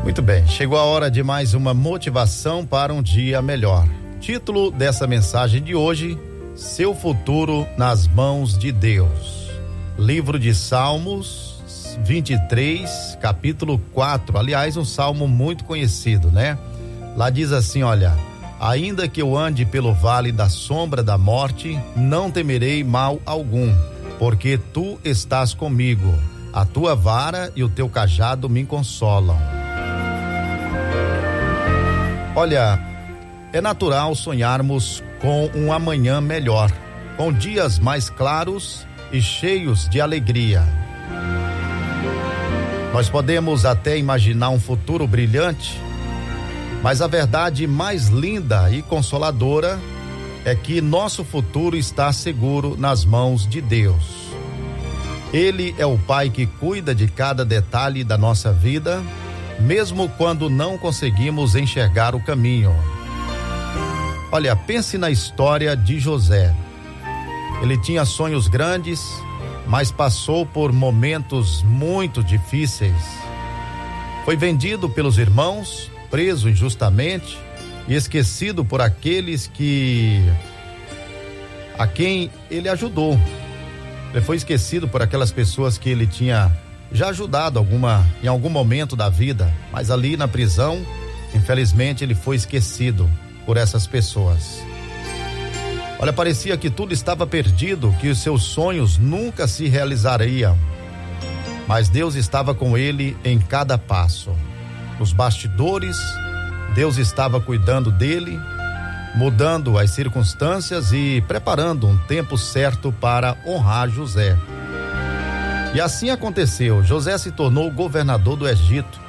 Muito bem, chegou a hora de mais uma motivação para um dia melhor. Título dessa mensagem de hoje: Seu futuro nas mãos de Deus. Livro de Salmos 23, capítulo 4. Aliás, um salmo muito conhecido, né? Lá diz assim, olha: ainda que eu ande pelo vale da sombra da morte, não temerei mal algum, porque tu estás comigo. A tua vara e o teu cajado me consolam. Olha, é natural sonharmos com um amanhã melhor, com dias mais claros e cheios de alegria. Nós podemos até imaginar um futuro brilhante, mas a verdade mais linda e consoladora é que nosso futuro está seguro nas mãos de Deus. Ele é o Pai que cuida de cada detalhe da nossa vida, mesmo quando não conseguimos enxergar o caminho. Olha, pense na história de José. Ele tinha sonhos grandes, mas passou por momentos muito difíceis. Foi vendido pelos irmãos, preso injustamente e esquecido por aqueles a quem ele ajudou. Ele foi esquecido por aquelas pessoas que ele tinha já ajudado em algum momento da vida, mas ali na prisão, infelizmente, ele foi esquecido por essas pessoas. Olha, parecia que tudo estava perdido, que os seus sonhos nunca se realizariam, mas Deus estava com ele em cada passo. Nos bastidores, Deus estava cuidando dele, mudando as circunstâncias e preparando um tempo certo para honrar José. E assim aconteceu. José se tornou governador do Egito.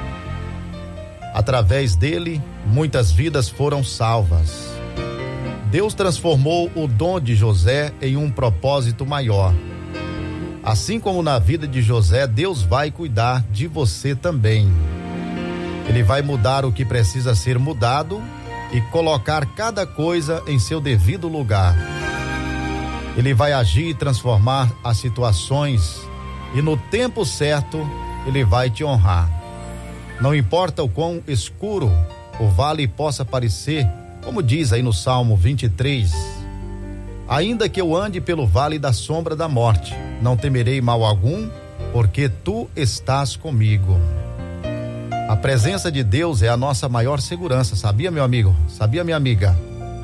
Através dele, muitas vidas foram salvas. Deus transformou o dom de José em um propósito maior. Assim como na vida de José, Deus vai cuidar de você também. Ele vai mudar o que precisa ser mudado e colocar cada coisa em seu devido lugar. Ele vai agir e transformar as situações, e no tempo certo ele vai te honrar. Não importa o quão escuro o vale possa parecer, como diz aí no Salmo 23, ainda que eu ande pelo vale da sombra da morte, não temerei mal algum, porque tu estás comigo. A presença de Deus é a nossa maior segurança, sabia, meu amigo? Sabia, minha amiga?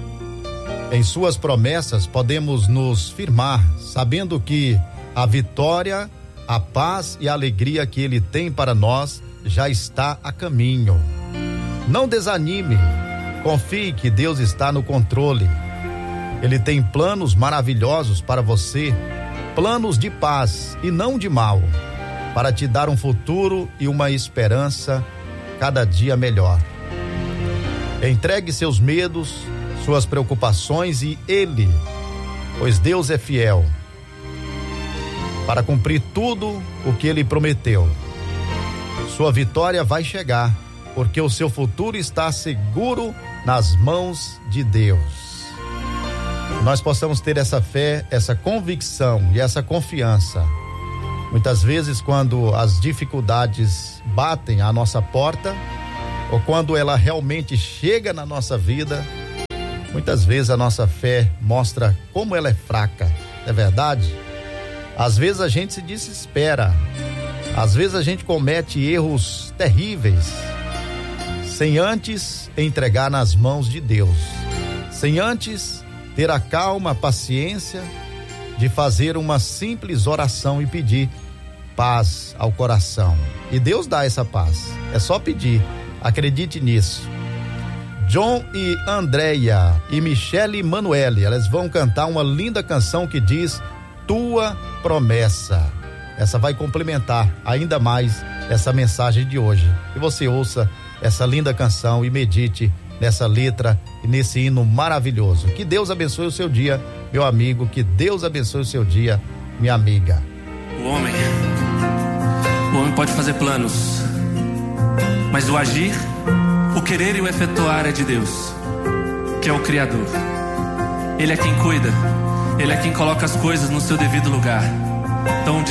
Em suas promessas podemos nos firmar, sabendo que a vitória, a paz e a alegria que Ele tem para nós já está a caminho. Não desanime, confie que Deus está no controle. Ele tem planos maravilhosos para você, planos de paz e não de mal, para te dar um futuro e uma esperança cada dia melhor. Entregue seus medos, suas preocupações e Ele, pois Deus é fiel para cumprir tudo o que Ele prometeu. Sua vitória vai chegar, porque o seu futuro está seguro nas mãos de Deus. Nós possamos ter essa fé, essa convicção e essa confiança. Muitas vezes, quando as dificuldades batem à nossa porta, ou quando ela realmente chega na nossa vida, muitas vezes a nossa fé mostra como ela é fraca, não é verdade? Às vezes a gente se desespera, às vezes a gente comete erros terríveis, sem antes entregar nas mãos de Deus, sem antes ter a calma, a paciência de fazer uma simples oração e pedir paz ao coração. E Deus dá essa paz, é só pedir, acredite nisso. John e Andréia e Michele Manoeli, elas vão cantar uma linda canção que diz Tua Promessa. Essa vai complementar ainda mais essa mensagem de hoje. E você ouça essa linda canção e medite nessa letra e nesse hino maravilhoso. Que Deus abençoe o seu dia, meu amigo, que Deus abençoe o seu dia, minha amiga. O homem pode fazer planos, mas o agir, o querer e o efetuar é de Deus, que é o Criador. Ele é quem cuida, Ele é quem coloca as coisas no seu devido lugar. Então